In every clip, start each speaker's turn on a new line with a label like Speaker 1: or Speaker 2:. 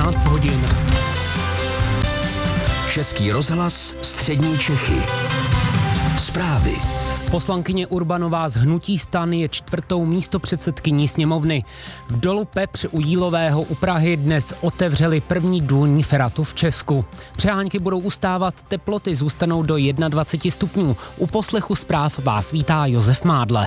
Speaker 1: 16 hodin.
Speaker 2: Český rozhlas Střední Čechy. Zprávy.
Speaker 1: Poslankyně Urbanová z hnutí STAN je 4. místopředsedkyní sněmovny. V dolu Pepř u Jílového u Prahy dnes otevřeli první důlní feratu v Česku. Přehánky budou ustávat, teploty zůstanou do 21 stupňů. U poslechu zpráv vás vítá Josef Mádle.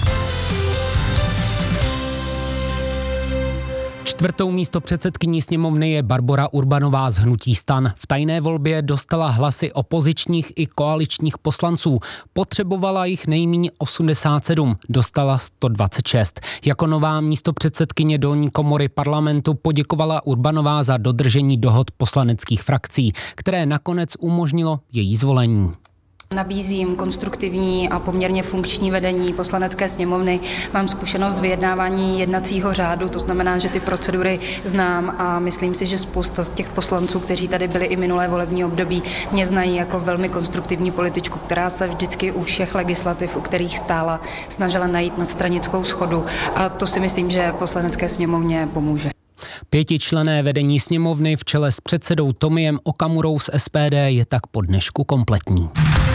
Speaker 1: 4. místopředsedkyní sněmovny je Barbora Urbanová z hnutí STAN. V tajné volbě dostala hlasy opozičních i koaličních poslanců. Potřebovala jich nejméně 87, dostala 126. Jako nová místopředsedkyně dolní komory parlamentu poděkovala Urbanová za dodržení dohod poslaneckých frakcí, které nakonec umožnilo její zvolení.
Speaker 3: Nabízím konstruktivní a poměrně funkční vedení poslanecké sněmovny. Mám zkušenost z vyjednávání jednacího řádu, to znamená, že ty procedury znám a myslím si, že spousta z těch poslanců, kteří tady byli i minulé volební období, mě znají jako velmi konstruktivní političku, která se vždycky u všech legislativ, u kterých stála, snažila najít nadstranickou shodu a to si myslím, že poslanecké sněmovně pomůže.
Speaker 1: 5členné vedení sněmovny v čele s předsedou Tomiem Okamurou z SPD je tak po dnešku kompletní.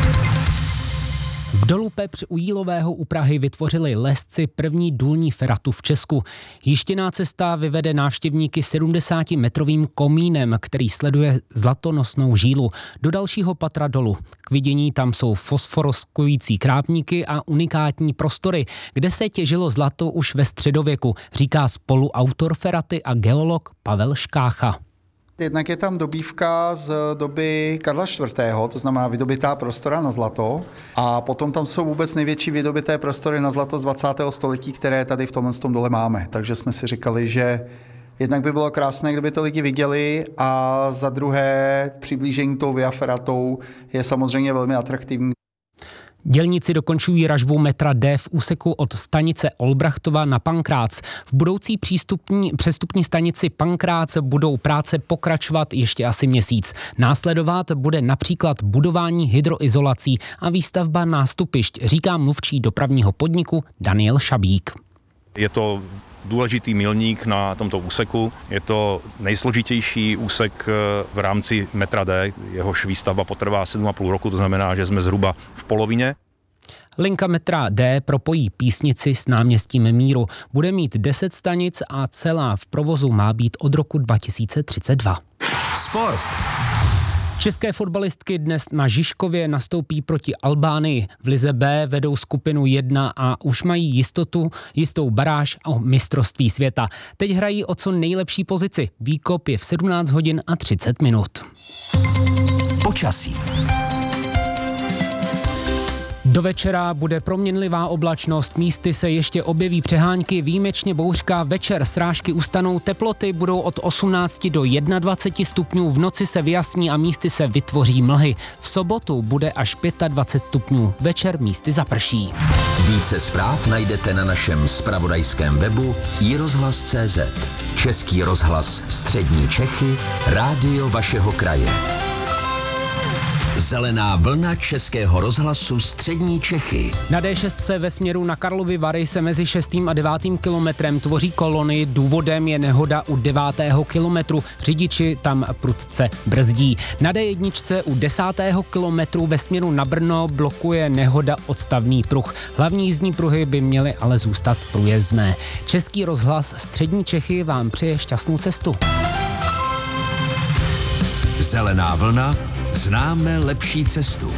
Speaker 1: V dolu Pepř u Jílového u Prahy vytvořili lesci první důlní feratu v Česku. Jištěná cesta vyvede návštěvníky 70-metrovým komínem, který sleduje zlatonosnou žílu do dalšího patra dolu. K vidění tam jsou fosforoskující krápníky a unikátní prostory, kde se těžilo zlato už ve středověku, říká spoluautor feraty a geolog Pavel Škácha.
Speaker 4: Jednak je tam dobývka z doby Karla IV., to znamená vydobitá prostora na zlato. A potom tam jsou vůbec největší vydobité prostory na zlato z 20. století, které tady v tomhle dole máme. Takže jsme si říkali, že jednak by bylo krásné, kdyby to lidi viděli a za druhé přiblížení tou Via Ferratou je samozřejmě velmi atraktivní.
Speaker 1: Dělníci dokončují ražbu metra D v úseku od stanice Olbrachtova na Pankrác. V budoucí přestupní stanici Pankrác budou práce pokračovat ještě asi měsíc. Následovat bude například budování hydroizolací a výstavba nástupišť, říká mluvčí dopravního podniku Daniel Šabík.
Speaker 5: Je to důležitý milník na tomto úseku. Je to nejsložitější úsek v rámci metra D, jehož výstavba potrvá 7,5 roku, to znamená, že jsme zhruba v polovině.
Speaker 1: Linka metra D propojí Písnici s náměstím Míru. Bude mít 10 stanic a celá v provozu má být od roku 2032.
Speaker 2: Sport.
Speaker 1: České fotbalistky dnes na Žižkově nastoupí proti Albánii. V lize B vedou skupinu 1 a už mají jistou baráž o mistrovství světa. Teď hrají o co nejlepší pozici. Výkop je v 17 hodin a 30 minut.
Speaker 2: Počasí.
Speaker 1: Do večera bude proměnlivá oblačnost, místy se ještě objeví přehánky, výjimečně bouřka, večer srážky ustanou, teploty budou od 18 do 21 stupňů, v noci se vyjasní a místy se vytvoří mlhy. V sobotu bude až 25 stupňů, večer místy zaprší.
Speaker 2: Více zpráv najdete na našem zpravodajském webu iRozhlas.cz. Český rozhlas Střední Čechy, rádio vašeho kraje. Zelená vlna Českého rozhlasu Střední Čechy.
Speaker 1: Na D6 ve směru na Karlovy Vary se mezi 6. a 9. kilometrem tvoří kolony. Důvodem je nehoda u 9. kilometru. Řidiči tam prudce brzdí. Na D1 u 10. kilometru ve směru na Brno blokuje nehoda odstavný pruh. Hlavní jízdní pruhy by měly ale zůstat průjezdné. Český rozhlas Střední Čechy vám přeje šťastnou cestu.
Speaker 2: Zelená vlna. Známe lepší cestu.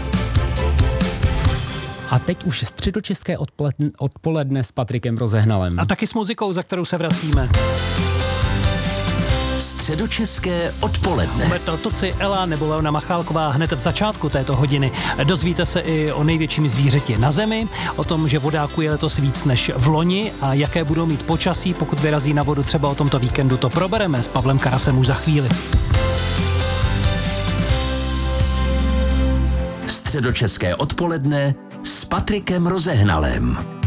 Speaker 1: A teď už středočeské odpoledne s Patrikem Rozehnalem.
Speaker 6: A taky s muzikou, za kterou se vracíme.
Speaker 2: Středočeské odpoledne.
Speaker 6: Umrtel Toci, Ela nebo Leona Machálková hned v začátku této hodiny. Dozvíte se i o největším zvířeti na zemi, o tom, že vodáků je letos víc než v loni a jaké budou mít počasí, pokud vyrazí na vodu třeba o tomto víkendu. To probereme s Pavlem Karasem už za chvíli.
Speaker 2: Středočeské odpoledne s Patrikem Rozehnalem.